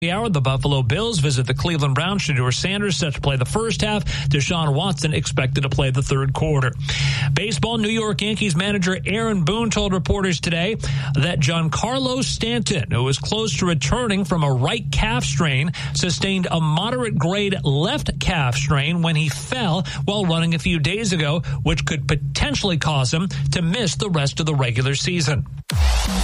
Hour, the Buffalo Bills visit the Cleveland Browns. Shedeur Sanders set to play the first half. Deshaun Watson expected to play the third quarter. Baseball, New York Yankees manager Aaron Boone told reporters today that Giancarlo Stanton, who was close to returning from a right calf strain, sustained a moderate grade left calf strain when he fell while running a few days ago, which could potentially cause him to miss the rest of the regular season.